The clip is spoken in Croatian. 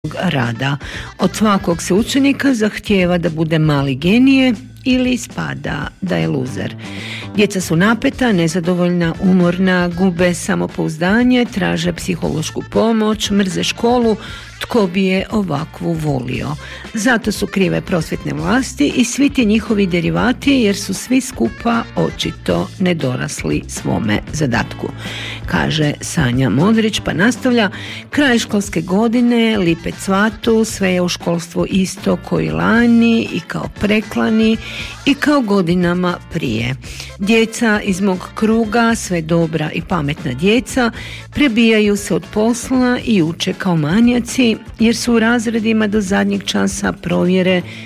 rada. Od svakog se učenika zahtijeva da bude mali genije ili ispada da je luzer. Djeca su napeta, nezadovoljna, umorna, gube samopouzdanje, traže psihološku pomoć, mrze školu. Tko bi je ovakvu volio? Zato su krive prosvjetne vlasti i svi ti njihovi derivati, jer su svi skupa očito nedorasli svome zadatku, kaže Sanja Modrić, pa nastavlja: kraj školske godine, lipe cvatu, sve je u školstvu isto koji lani i kao preklani i kao godinama prije. Djeca iz mog kruga, sve dobra i pametna djeca, prebijaju se od posla i uče kao manijaci, jer su u razredima do zadnjeg časa provjere